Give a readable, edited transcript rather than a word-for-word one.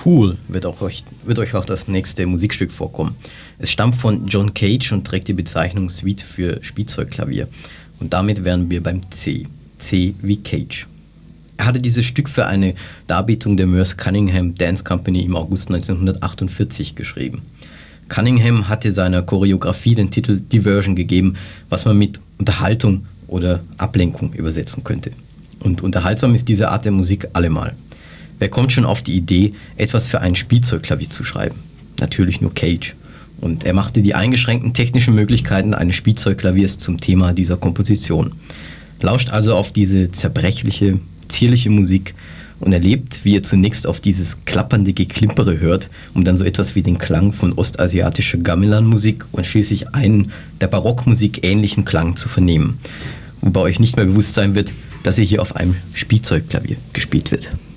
Cool wird euch auch das nächste Musikstück vorkommen. Es stammt von John Cage und trägt die Bezeichnung Suite für Spielzeugklavier. Und damit wären wir beim C. C wie Cage. Er hatte dieses Stück für eine Darbietung der Merce Cunningham Dance Company im August 1948 geschrieben. Cunningham hatte seiner Choreografie den Titel Diversion gegeben, was man mit Unterhaltung oder Ablenkung übersetzen könnte. Und unterhaltsam ist diese Art der Musik allemal. Wer kommt schon auf die Idee, etwas für ein Spielzeugklavier zu schreiben? Natürlich nur Cage. Und er machte die eingeschränkten technischen Möglichkeiten eines Spielzeugklaviers zum Thema dieser Komposition. Lauscht also auf diese zerbrechliche, zierliche Musik und erlebt, wie ihr zunächst auf dieses klappernde Geklimpere hört, um dann so etwas wie den Klang von ostasiatischer Gamelan-Musik und schließlich einen der Barockmusik ähnlichen Klang zu vernehmen. Wobei euch nicht mehr bewusst sein wird, dass ihr hier auf einem Spielzeugklavier gespielt wird.